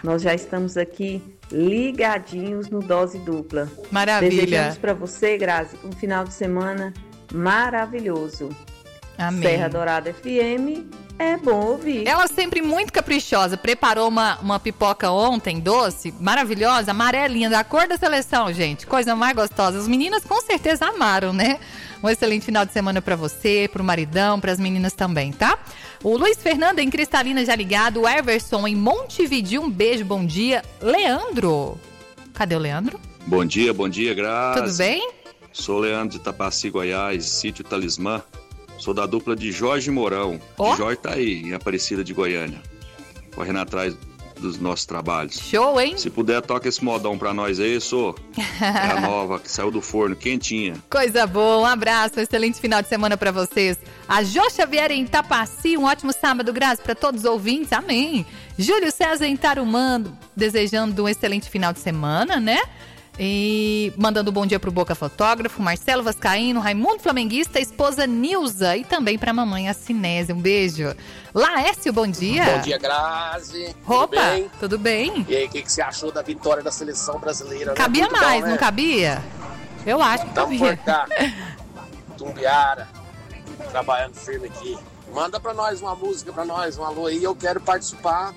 nós já estamos aqui ligadinhos no Dose Dupla. Maravilha. Desejamos para você, Grazi, um final de semana maravilhoso. Amém. Serra Dourada FM é bom ouvir. Ela sempre muito caprichosa, preparou uma pipoca ontem, doce, maravilhosa, amarelinha, da cor da seleção, gente, coisa mais gostosa. As meninas com certeza amaram, né? Um excelente final de semana pra você, pro maridão, pras meninas também, tá? O Luiz Fernando em Cristalina já ligado, o Everson em Montevideo, um beijo, bom dia. Leandro, cadê o Leandro? Bom dia, Grazi. Tudo bem? Sou Leandro de Tapaci, Goiás, sítio Talismã. Sou da dupla de Jorge Mourão. Oh. Jorge tá aí, em Aparecida de Goiânia, correndo atrás dos nossos trabalhos. Show, hein? Se puder, toca esse modão pra nós aí, É a nova, que saiu do forno, quentinha. Coisa boa, um abraço, um excelente final de semana pra vocês. A Jô Xavier em Tapaci, um ótimo sábado, Grazi, pra todos os ouvintes, amém. Júlio César em Tarumã, desejando um excelente final de semana, né? E mandando um bom dia pro Boca Fotógrafo, Marcelo Vascaíno, Raimundo Flamenguista, esposa Nilza e também pra mamãe a Cinésia. Um beijo. Laércio, bom dia. Bom dia, Grazi. Opa, tudo bem? Tudo bem? E aí, o que você achou da vitória da seleção brasileira? Cabia Muito mais, bom, né? não cabia? Eu acho que Estamos cabia. por cá, Tumbiara, trabalhando firme aqui. Manda pra nós uma música, pra nós, um alô aí. Eu quero participar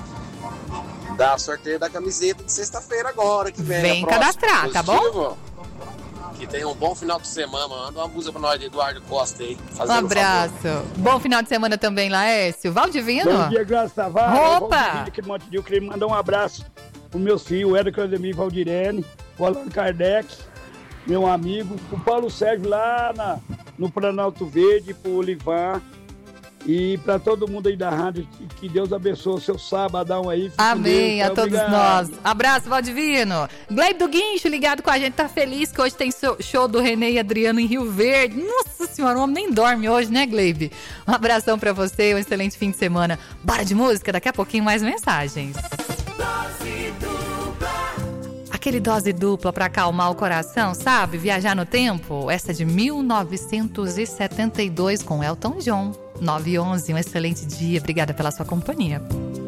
da sorteio da camiseta de sexta-feira agora, que vem. Vem cadastrar, tá bom? Que tenha um bom final de semana. Manda uma música pra nós de Eduardo Costa aí. Um abraço. Bom final de semana também, Laércio. Valdivino. Bom dia, Graça Tavares. Opa! Eu queria mandar um abraço pro meus filhos, o Érico Ademir Valdirene, o Allan Kardec, meu amigo, o Paulo Sérgio lá no Planalto Verde, pro Olivar. E para todo mundo aí da rádio, que Deus abençoe o seu sabadão aí. Amém, Deus, a todos nós. Abraço, Valdivino. Gleibe do Guincho ligado com a gente, tá feliz que hoje tem show do Renê e Adriano em Rio Verde. Nossa senhora, o homem nem dorme hoje, né, Gleibe? Um abração pra você, um excelente fim de semana. Bora de música, daqui a pouquinho mais mensagens. Dose dupla. Aquele dose dupla pra acalmar o coração, sabe? Viajar no tempo. Essa de 1972 com Elton John. 9h11, um excelente dia. Obrigada pela sua companhia.